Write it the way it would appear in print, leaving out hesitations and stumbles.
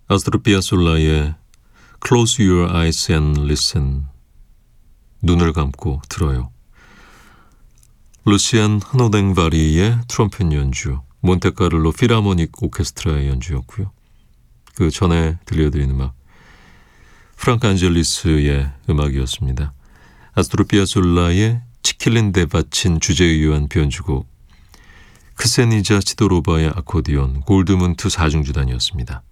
아스토르 피아솔라의 Close Your Eyes and Listen, 눈을 감고 들어요. 루시안 흐노댕바리의 트럼펫 연주, 몬테카를로 필하모닉 오케스트라의 연주였고요. 그 전에 들려드린 음악 프랑크 안젤리스의 음악이었습니다. 아스토르 피아솔라의 치킬린데 바친 주제의요한 변주곡, 크세니자 치도로바의 아코디온, 골드문트 4중주단이었습니다.